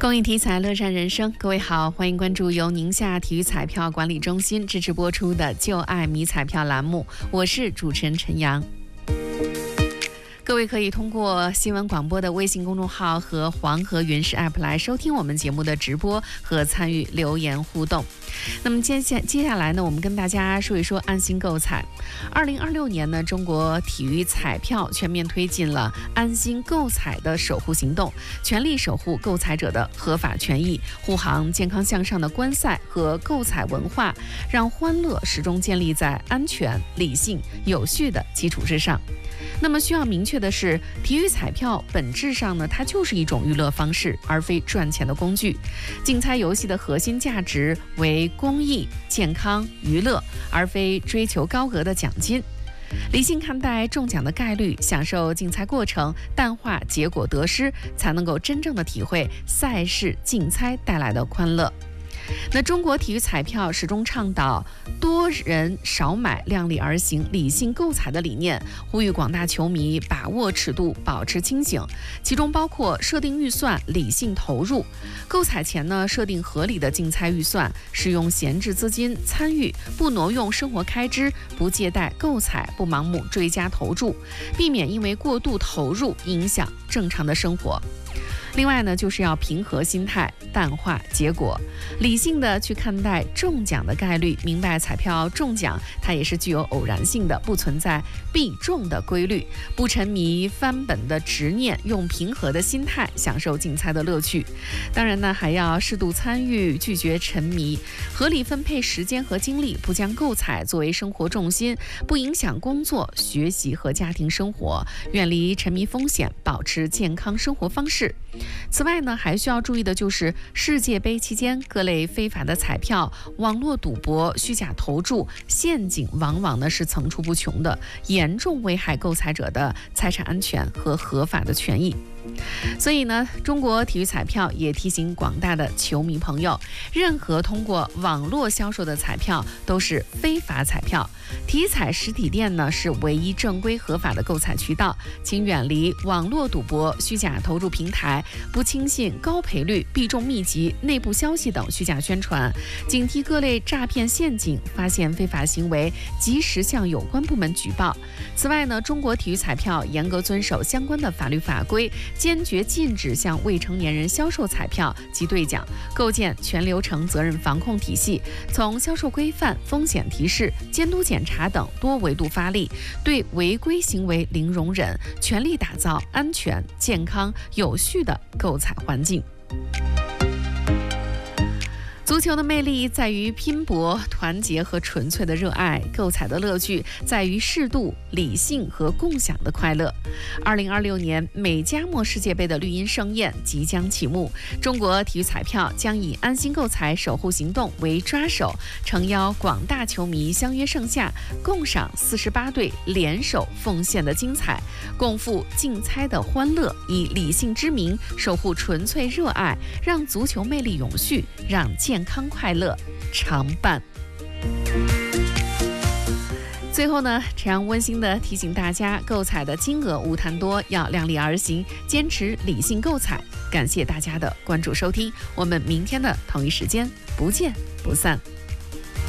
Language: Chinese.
公益题材，乐善人生。各位好，欢迎关注由宁夏体育彩票管理中心支持播出的就爱迷彩票栏目，我是主持人陈阳。各位可以通过新闻广播的微信公众号和黄河云视 App 来收听我们节目的直播和参与留言互动。那么接下来呢，我们跟大家说一说安心购彩。2026年呢，中国体育彩票全面推进了安心购彩的守护行动，全力守护购彩者的合法权益，护航健康向上的观赛和购彩文化，让欢乐始终建立在安全、理性、有序的基础之上。那么需要明确的是，体育彩票本质上呢，它就是一种娱乐方式，而非赚钱的工具。竞猜游戏的核心价值为公益、健康、娱乐，而非追求高额的奖金。理性看待中奖的概率，享受竞猜过程，淡化结果得失，才能够真正的体会赛事竞猜带来的欢乐。那中国体育彩票始终倡导多人少买、量力而行、理性购彩的理念，呼吁广大球迷把握尺度，保持清醒。其中包括设定预算、理性投入。购彩前呢，设定合理的竞猜预算，使用闲置资金参与，不挪用生活开支，不借贷购彩，不盲目追加投注，避免因为过度投入影响正常的生活。另外呢，就是要平和心态，淡化结果，理性的去看待中奖的概率，明白彩票中奖它也是具有偶然性的，不存在必中的规律，不沉迷翻本的执念，用平和的心态享受竞猜的乐趣。当然呢，还要适度参与，拒绝沉迷，合理分配时间和精力，不将购彩作为生活重心，不影响工作、学习和家庭生活，远离沉迷风险，保持健康生活方式。此外呢，还需要注意的就是世界杯期间各类非法的彩票、网络赌博、虚假投注、陷阱往往呢是层出不穷的，严重危害购彩者的财产安全和合法的权益。所以呢，中国体育彩票也提醒广大的球迷朋友，任何通过网络销售的彩票都是非法彩票，体彩实体店呢是唯一正规合法的购彩渠道，请远离网络赌博、虚假投注平台，不轻信高赔率、必中秘籍、内部消息等虚假宣传，警惕各类诈骗陷阱，发现非法行为及时向有关部门举报。此外呢，中国体育彩票严格遵守相关的法律法规，坚决禁止向未成年人销售彩票及兑奖，构建全流程责任防控体系，从销售规范、风险提示、监督检查等多维度发力，对违规行为零容忍，全力打造安全、健康、有序的购彩环境。足球的魅力在于拼搏、团结和纯粹的热爱，购彩的乐趣在于适度、理性和共享的快乐。2026年美加墨世界杯的绿茵盛宴即将启幕，中国体育彩票将以安心购彩守护行动为抓手，诚邀广大球迷相约盛夏，共赏48队联手奉献的精彩，共赴竞猜的欢乐，以理性之名守护纯粹热爱，让足球魅力永续，让健康快乐常伴。最后呢，陈阳温馨的提醒大家，购彩的金额勿贪多，要量力而行，坚持理性购彩。感谢大家的关注收听，我们明天的同一时间不见不散。